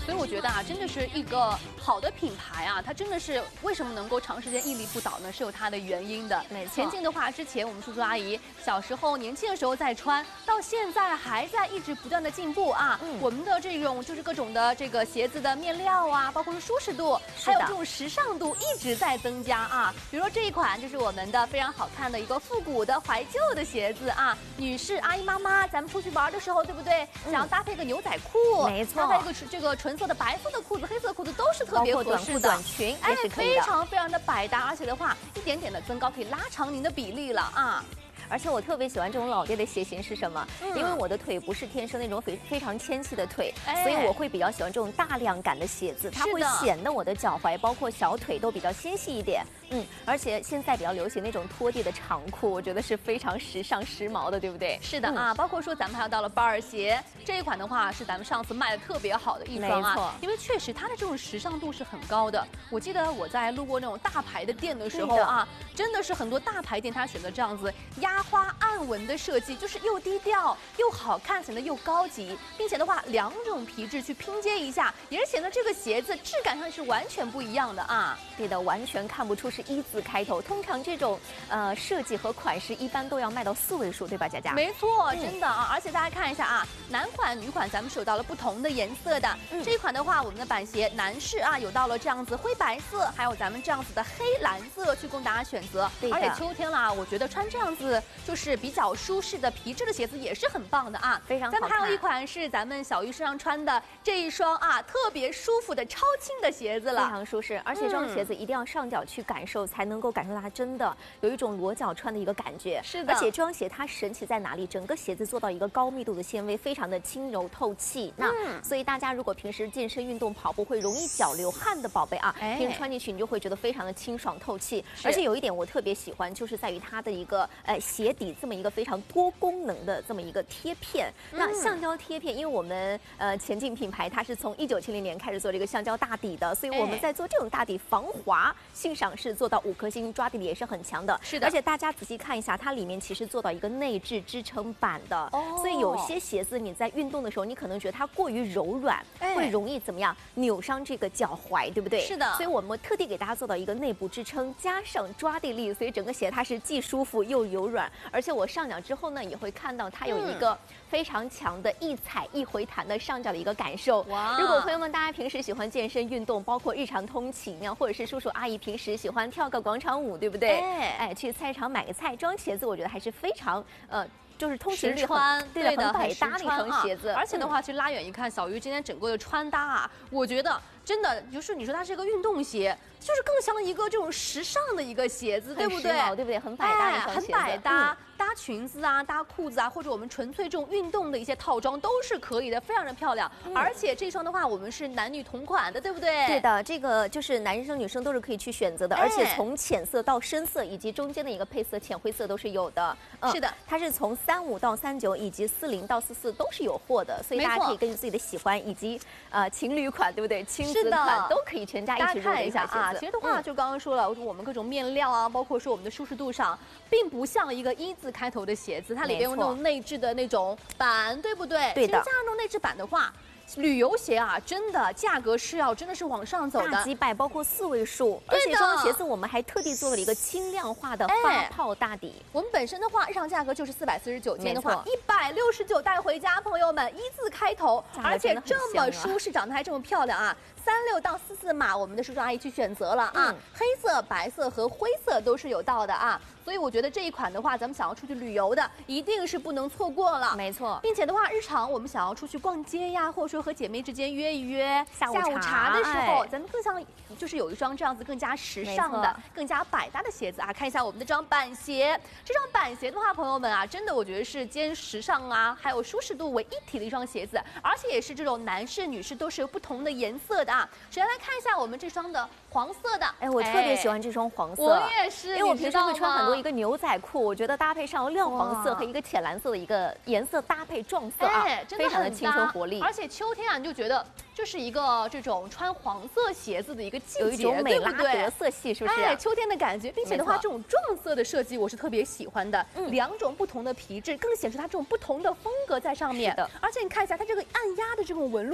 所以我觉得啊，真的是一个好的品牌啊，它真的是为什么能够长时间屹立不倒呢？是有它的原因的。 没错。 前进的话，之前我们叔叔阿姨小时候年轻的时候在穿，到现在还在一直不断的进步啊。我们的这种就是各种的这个鞋子的面料啊，包括是舒适度，还有这种时尚度一直在增加啊。比如说这一款就是我们的非常好看的一个复古的怀旧的鞋子啊，女士、阿姨、妈妈，咱们出去玩的时候，对不对？想要搭配个牛仔裤， 没错， 搭配一个这个纯色的白色的裤子、黑色裤子都是特别合适的。 短裙也是可以的， 非常的百搭，而且的话，一点点的增高可以拉长您的比例了啊。 而且我特别喜欢这种老爹的鞋型是什么？因为我的腿不是天生那种非常纤细的腿，所以我会比较喜欢这种大量感的鞋子，它会显得我的脚踝包括小腿都比较纤细一点。而且现在比较流行那种拖地的长裤，我觉得是非常时尚时髦的，对不对？ 是的啊，包括说咱们还有到了巴尔鞋这一款的话，是咱们上次卖的特别好的一双啊，没错，因为确实它的这种时尚度是很高的。我记得我在路过那种大牌的店的时候啊，真的是很多大牌店它选择这样子压花暗纹的设计，就是又低调又好看，显得又高级，并且的话两种皮质去拼接一下，也是显得这个鞋子质感上是完全不一样的啊。 对的，完全看不出是1字开头。通常这种设计和款式一般都要卖到4位数，对吧，佳佳？ 没错，真的啊。而且大家看一下啊，男款、女款咱们是有到了不同的颜色的。这一款的话，我们的板鞋男士啊有到了这样子灰白色，还有咱们这样子的黑蓝色去供大家选择。而且秋天啦，我觉得穿这样子就是比较舒适的皮质的鞋子也是很棒的啊， 非常好看。 咱们还有一款是咱们小鱼身上穿的这一双啊，特别舒服的超轻的鞋子了， 非常舒适。而且这双鞋子一定要上脚去感受，才能够感受到它真的有一种裸脚穿的一个感觉。 是的。 而且这双鞋它神奇在哪里？整个鞋子做到一个高密度的纤维，非常的轻柔透气。所以大家如果平时健身运动跑步会容易脚流汗的宝贝啊，平时穿进去你就会觉得非常的清爽透气。而且有一点我特别喜欢，就是在于它的一个鞋底这么一个非常多功能的这么一个贴片。那橡胶贴片，因为我们前进品牌它是从1970年开始做这个橡胶大底的，所以我们在做这种大底防滑性上是做到5颗星，抓地力也是很强的。 是的。 而且大家仔细看一下，它里面其实做到一个内置支撑板的，所以有些鞋子你在运动的时候，你可能觉得它过于柔软，会容易怎么样扭伤这个脚踝，对不对？ 是的。 所以我们特地给大家做到一个内部支撑，加上抓地力，所以整个鞋它是既舒服又柔软。而且我上脚之后呢，也会看到它有一个非常强的一踩一回弹的上脚的一个感受。如果朋友们大家平时喜欢健身运动，包括日常通勤啊，或者是叔叔阿姨平时喜欢跳个广场舞，对不对？去菜场买个菜，这双鞋子我觉得还是非常就是通勤率穿， 对的，很百搭的一双鞋子。 而且的话，其实拉远一看，小鱼今天整个的穿搭啊，我觉得真的就是你说它是一个运动鞋，就是更像一个这种时尚的一个鞋子，对不对？ 对不对？很百搭的一双鞋子， 很百搭。搭裙子啊，搭裤子啊，或者我们纯粹这种运动的一些套装都是可以的，非常的漂亮。而且这双的话，我们是男女同款的，对不对？ 对的，这个就是男生女生都是可以去选择的，而且从浅色到深色以及中间的一个配色浅灰色都是有的。 是的， 它是从35到39以及40到44都是有货的，所以大家可以根据自己的喜欢以及情侣款，对不对？亲子款都可以全家一起入的一下啊。其实的话，就刚刚说了，我们各种面料啊，包括说我们的舒适度上，并不像一个1字开头的鞋子，它里边有那种内置的那种板，对不对？ 对的。 加上那种内置板的话，旅游鞋啊，真的价格是要真的是往上走的， 大几百，包括4位数。而且这双鞋子我们还特地做了一个轻量化的发泡大底。 我们本身的话，日常价格就是449，今天的话169带回家，朋友们1字开头，而且这么舒适，长得还这么漂亮啊！36到44码，我们的叔叔阿姨去选择了啊，黑色、白色和灰色都是有到的啊。所以我觉得这一款的话，咱们想要出去旅游的，一定是不能错过了。 没错， 并且的话，日常我们想要出去逛街呀，或者说和姐妹之间约一约下午茶的时候，咱们更像就是有一双这样子更加时尚的、更加百搭的鞋子啊。看一下我们的这双板鞋，这双板鞋的话，朋友们啊，真的我觉得是兼时尚啊，还有舒适度为一体的一双鞋子，而且也是这种男士、女士都是有不同的颜色的啊。首先来看一下我们这双的黄色的， 我特别喜欢这双黄色， 我也是， 因为我平时会穿很多一个牛仔裤，我觉得搭配上亮黄色和一个浅蓝色的一个颜色搭配撞色啊，非常的青春活力。 而且秋天啊，你就觉得就是一个这种穿黄色鞋子的一个季节， 有一种美拉德色系，是不是？ 秋天的感觉，并且的话，这种撞色的设计我是特别喜欢的，两种不同的皮质，更显出它这种不同的风格在上面。而且你看一下它这个按压的这种纹路，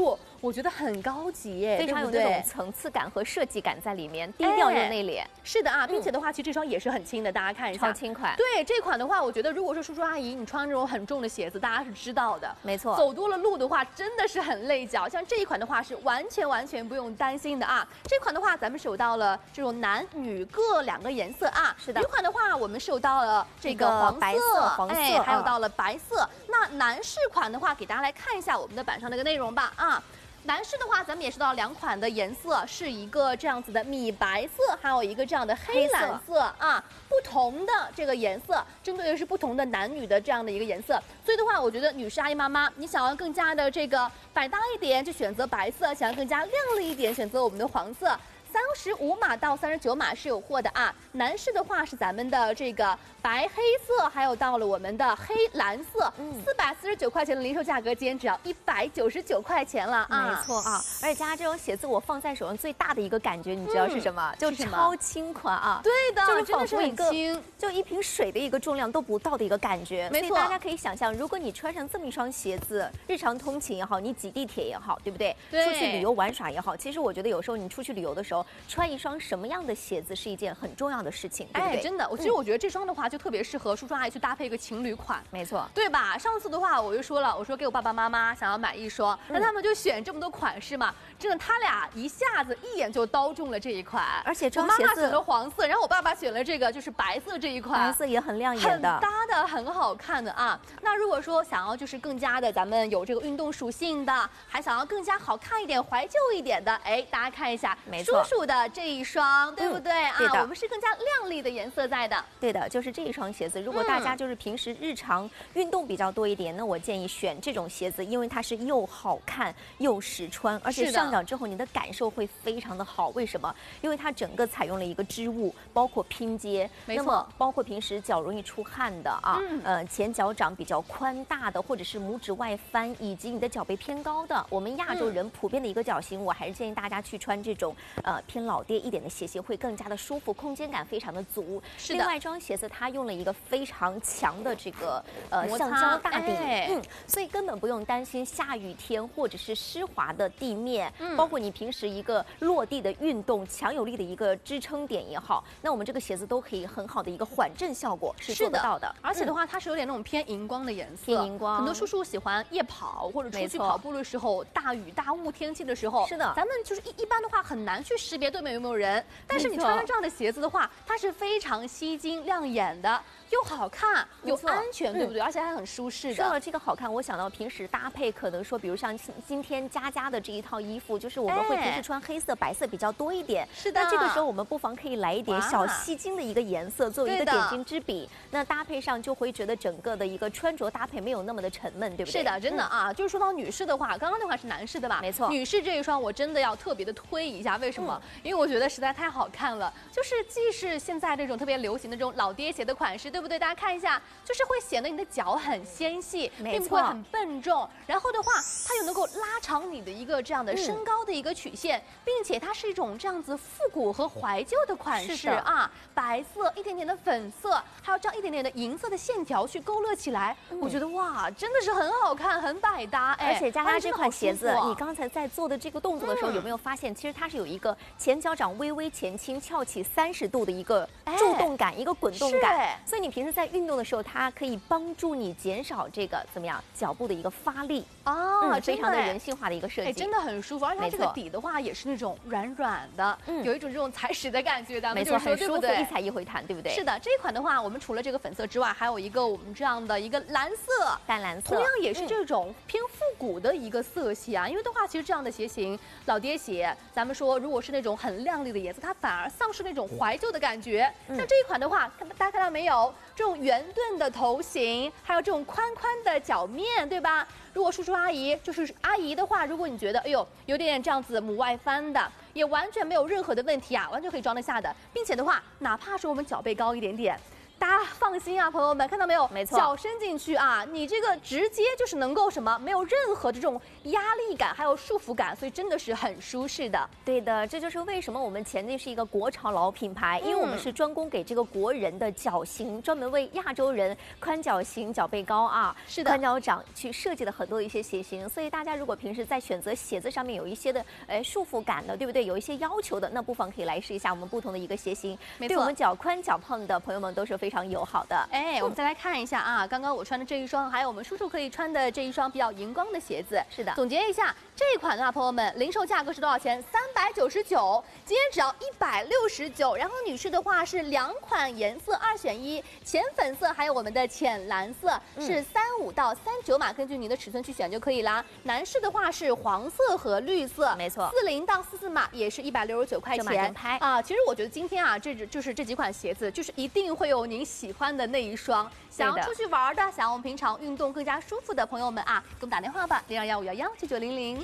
我觉得很高级耶， 非常有那种层次感和设计感在里面，低调又内敛。 是的啊，并且的话，其实这双也是很轻的，大家看一下， 超轻快。 对这款的话，我觉得如果说叔叔阿姨你穿这种很重的鞋子，大家是知道的， 没错， 走多了路的话真的是很累脚。像这一款的话是完全不用担心的啊。这款的话，咱们是有到了这种男女各2个颜色啊。 是的， 女款的话，我们是有到了这个黄色， 还有到了白色。那男士款的话，给大家来看一下我们的板上那个内容吧啊。男士的话，咱们也是到2款的颜色，是一个这样子的米白色，还有一个这样的黑蓝色啊，不同的这个颜色，针对的是不同的男女的这样的一个颜色。所以的话，我觉得女士阿姨妈妈，你想要更加的这个百搭一点，就选择白色；想要更加亮丽一点，选择我们的黄色。35码到39码是有货的啊。男士的话是咱们的这个白黑色，还有到了我们的黑蓝色，449块钱的零售价格，今天只要199块钱了啊！ 没错啊，而且加上这种鞋子，我放在手上最大的一个感觉，你知道是什么？就超轻款啊！ 对的， 就是真的是很轻， 就一瓶水的一个重量都不到的一个感觉。 没错， 所以大家可以想象，如果你穿上这么一双鞋子，日常通勤也好，你挤地铁也好，对不对？出去旅游玩耍也好，其实我觉得有时候你出去旅游的时候，穿一双什么样的鞋子是一件很重要的事情，对不对？ 真的，其实我觉得这双的话就特别适合叔叔阿姨去搭配一个情侣款， 没错， 对吧？上次的话我就说了，我说给我爸爸妈妈想要买一双，那他们就选这么多款式嘛，真的他俩一下子一眼就刀中了这一款， 而且这双鞋子我妈妈选了黄色，然后我爸爸选了这个就是白色这一款， 白色也很亮眼的， 很搭的，很好看的啊。那如果说想要就是更加的咱们有这个运动属性的，还想要更加好看一点、怀旧一点的，哎，大家看一下，叔叔的这一双，对不对啊？ 对的， 我们是更加亮丽的颜色在的。 对的，就是这一双鞋子。如果大家就是平时日常运动比较多一点，那我建议选这种鞋子，因为它是又好看又实穿，而且上脚之后你的感受会非常的好。为什么？因为它整个采用了一个织物，包括拼接， 没错， 包括平时脚容易出汗的啊，前脚掌比较宽大的，或者是拇指外翻，以及你的脚背偏高的，我们亚洲人普遍的一个脚型，我还是建议大家去穿这种偏老爹一点的鞋型，会更加的舒服，空间感非常的足。 是的。 另外一双鞋子它用了一个非常强的这个橡胶大底，所以根本不用担心下雨天或者是湿滑的地面，包括你平时一个落地的运动强有力的一个支撑点也好，那我们这个鞋子都可以很好的一个缓震效果是做得到的。 而且的话，它是有点那种偏荧光的颜色， 偏荧光。 很多叔叔喜欢夜跑或者出去跑步的时候，大雨大雾天气的时候， 是的， 咱们就是一般的话很难去识别对面有没有人，但是你穿上这样的鞋子的话，它是非常吸睛亮眼的。又好看又安全，对不对？而且还很舒适的。 说到这个好看，我想到平时搭配，可能说，比如像今天佳佳的这一套衣服，就是我们会平时穿黑色、白色比较多一点。 是的。 那这个时候我们不妨可以来一点小吸睛的一个颜色，作为一个点睛之笔。那搭配上就会觉得整个的一个穿着搭配没有那么的沉闷，对不对？ 是的，真的啊。就是说到女士的话，刚刚那款是男士的吧？ 没错。 女士这一双我真的要特别的推一下，为什么？因为我觉得实在太好看了。就是既是现在这种特别流行的这种老爹鞋的款式，对不对？大家看一下。就是会显得你的脚很纤细，并不会很笨重。然后的话，它又能够拉长你的一个这样的身高的一个曲线，并且它是一种这样子复古和怀旧的款式啊。白色一点点的粉色，还有这样一点点的银色的线条去勾勒起来，我觉得哇，真的是很好看，很百搭。哎， 而且佳佳这款鞋子，你刚才在做的这个动作的时候，有没有发现，其实它是有一个前脚掌微微前倾、翘起30度的一个助动感，一个滚动感。所以你平时在运动的时候，它可以帮助你减少这个怎么样脚部的一个发力啊， 非常的人性化的一个设计， 真的很舒服。而且它这个底的话也是那种软软的，有一种这种踩屎的感觉，咱们就是说对不对？ 一踩一回弹，对不对？ 是的，这一款的话，我们除了这个粉色之外，还有一个我们这样的一个蓝色， 淡蓝色， 同样也是这种偏复古的一个色系啊。因为的话，其实这样的鞋型，老爹鞋，咱们说如果是那种很亮丽的颜色，它反而丧失那种怀旧的感觉。像这一款的话，大家看到没有？这种圆盾的头型，还有这种宽宽的脚面，对吧？如果叔叔阿姨就是阿姨的话，如果你觉得哎呦有点这样子母外翻的，也完全没有任何的问题啊，完全可以装得下的，并且的话，哪怕是我们脚背高一点点。 大家放心啊，朋友们，看到没有？ 没错， 脚伸进去啊，你这个直接就是能够什么，没有任何的这种压力感，还有束缚感，所以真的是很舒适的。 对的，这就是为什么我们前进是一个国潮老品牌，因为我们是专攻给这个国人的脚型，专门为亚洲人宽脚型、脚背高啊， 是的， 宽脚掌去设计了很多的一些鞋型。所以大家如果平时在选择鞋子上面有一些的束缚感的，对不对？有一些要求的，那不妨可以来试一下我们不同的一个鞋型，对我们脚宽脚胖的朋友们都是非常友好的。 哎，我们再来看一下啊，刚刚我穿的这一双，还有我们叔叔可以穿的这一双比较荧光的鞋子。 是的， 总结一下，这一款的话，朋友们，零售价格是多少钱？399，今天只要169。然后女士的话是2款颜色2选1，浅粉色还有我们的浅蓝色，是35到39码，根据您的尺寸去选就可以啦。男士的话是黄色和绿色， 没错 ，40到44码也是169块钱啊。其实我觉得今天啊，就是这几款鞋子，就是一定会有您喜欢的那一双。想要出去玩的，想要我们平常运动更加舒服的朋友们啊，给我们打电话吧，0215119900。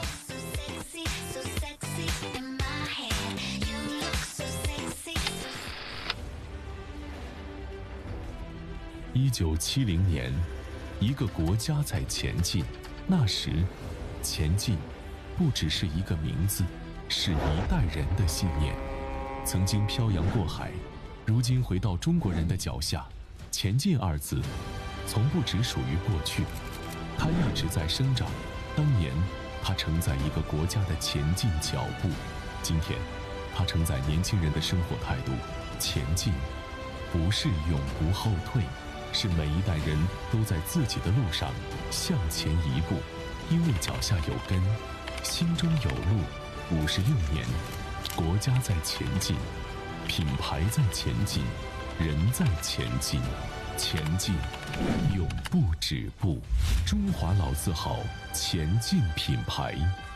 1970年，一个国家在前进。那时，前进不只是一个名字，是一代人的信念。曾经漂洋过海，如今回到中国人的脚下。前进二字，从不只属于过去，它一直在生长。当年，它承载一个国家的前进脚步；今天，它承载年轻人的生活态度。前进，不是永不后退，是每一代人都在自己的路上向前一步，因为脚下有根，心中有路。56年，国家在前进，品牌在前进，人在前进，前进永不止步。中华老字号前进品牌。